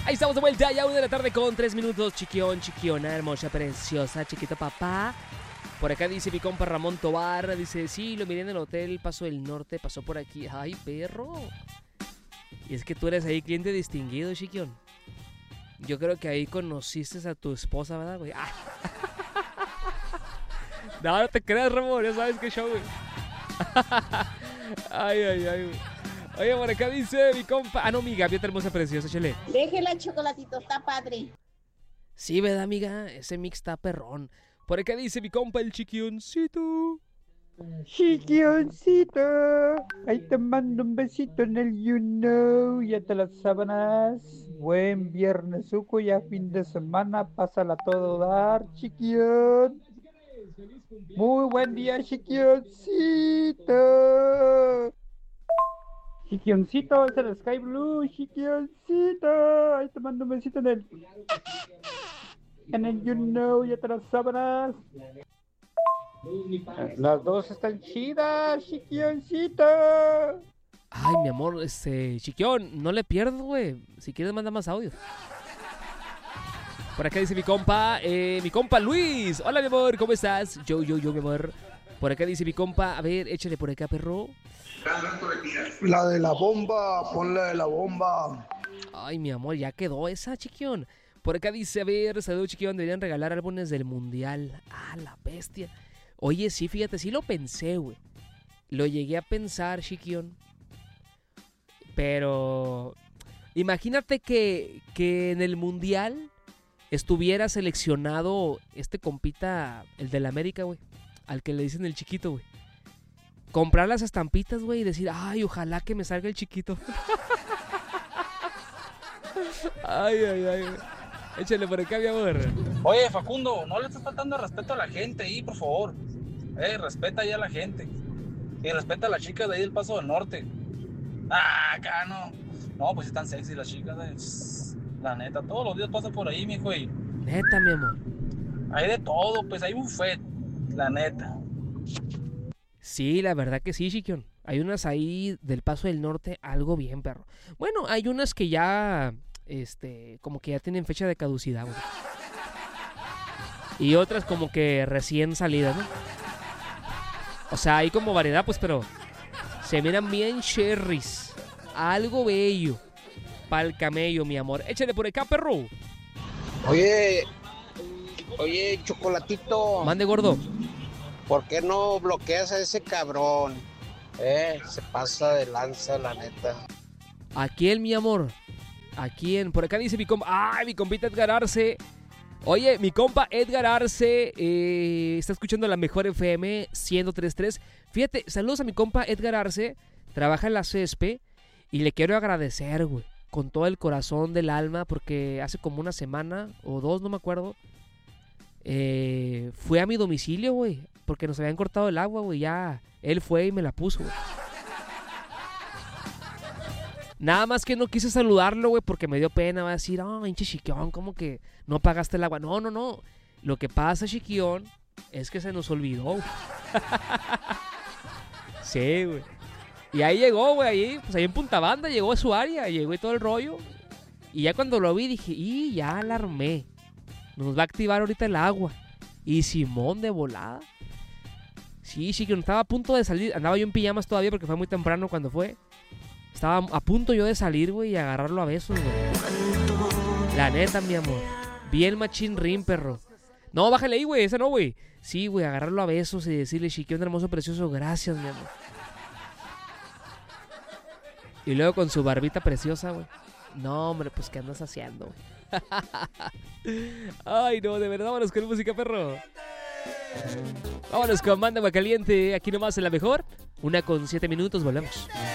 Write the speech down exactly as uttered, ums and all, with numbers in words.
Ahí estamos de vuelta, ya una de la tarde con tres minutos. Chiquión, chiquiona, hermosa, preciosa, chiquito papá. Por acá dice mi compa Ramón Tobar, dice, sí, lo miré en el hotel Paso del Norte, pasó por aquí. Ay, perro. Y es que tú eres ahí cliente distinguido, chiquión. Yo creo que ahí conociste a tu esposa, ¿verdad, güey? Ah. No, no te creas, Ramón, ya sabes qué show, güey. Ay, ay, ay, güey. Oye, por acá dice mi compa. Ah, no, mi gaviota hermosa, preciosa, chale. Déjela, Chocolatito, está padre. Sí, ¿verdad, amiga? Ese mix está perrón. Por acá dice mi compa el chiquioncito. Chiquioncito, ahí te mando un besito en el you know y hasta las sábanas. Buen viernes, suco, ya fin de semana, pásala a todo dar, chiquión. Muy buen día, chiquioncito. Chiquioncito, es el Sky Blue, chiquioncito. Ahí te mando un besito en el... En el you know y hasta las sábanas. Las dos están chidas, chiquioncito. Ay, mi amor, este, chiquión, no le pierdo, güey. Si quieres, manda más audio. Por acá dice mi compa, eh, mi compa Luis. Hola, mi amor, ¿cómo estás? Yo, yo, yo, mi amor. Por acá dice mi compa, a ver, échale por acá, perro. La de la bomba, ponla de la bomba. Ay, mi amor, ya quedó esa, chiquión. Por acá dice, a ver, saludos, chiquión, deberían regalar álbumes del mundial. Ah, la bestia. Oye, sí, fíjate, sí lo pensé, güey. Lo llegué a pensar, chiquión. Pero imagínate que, que en el mundial estuviera seleccionado este compita, el del América, güey. Al que le dicen el chiquito, güey. Comprar las estampitas, güey, y decir, ay, ojalá que me salga el chiquito. Ay, ay, ay, güey. Échale por acá, mi amor. Oye, Facundo, no le estás faltando respeto a la gente ahí, por favor. Eh, respeta ya a la gente. Y respeta a las chicas de ahí del Paso del Norte. Ah, acá no. No, pues están sexy las chicas. Eh. La neta, todos los días pasan por ahí, mijo. Y neta, mi amor. hay de todo, pues hay buffet. La neta. Sí, la verdad que sí, chiquión. Hay unas ahí del Paso del Norte, algo bien, perro. Bueno, hay unas que ya... Este, como que ya tienen fecha de caducidad, güey. Y otras como que recién salidas, ¿no? O sea, hay como variedad, pues, pero se miran bien cherries. Algo bello. Pa'l camello, mi amor. Échale por acá, perro. Oye, oye, Chocolatito. Mande, gordo. ¿Por qué no bloqueas a ese cabrón? Eh, se pasa de lanza, la neta. ¿A quién, mi amor? ¿A quién? Por acá dice mi compa. ¡Ay, mi compita Edgar Arce! Oye, mi compa Edgar Arce eh, está escuchando la mejor F M ciento tres punto tres. Fíjate, saludos a mi compa Edgar Arce. Trabaja en la C E S P E y le quiero agradecer, güey, con todo el corazón del alma, porque hace como una semana o dos, no me acuerdo, eh, fue a mi domicilio, güey, porque nos habían cortado el agua, güey. Ya él fue y me la puso, güey. Nada más que no quise saludarlo, güey, porque me dio pena. Va a decir, oh, hinche chiquión, ¿cómo que no pagaste el agua? No, no, no. Lo que pasa, chiquión, es que se nos olvidó, güey. Sí, güey. Y ahí llegó, güey, ahí, pues ahí en Punta Banda, llegó a su área, llegó y todo el rollo. Y ya cuando lo vi dije, y ya la armé. Nos va a activar ahorita el agua. Y Simón de volada. Sí, chiquión, estaba a punto de salir. Andaba yo en pijamas todavía porque fue muy temprano cuando fue. Estaba a punto yo de salir, güey, y agarrarlo a besos, güey. La neta, mi amor. Bien machín rim, perro. No, bájale ahí, güey, esa no, güey. Sí, güey, agarrarlo a besos y decirle, chiquión hermoso, precioso, gracias, mi amor. Y luego con su barbita preciosa, güey. No, hombre, pues, ¿qué andas haciendo, güey? Ay, no, de verdad, vámonos con música, perro. Vámonos con Mándame Caliente, aquí nomás en la mejor. Una con siete minutos, volvemos.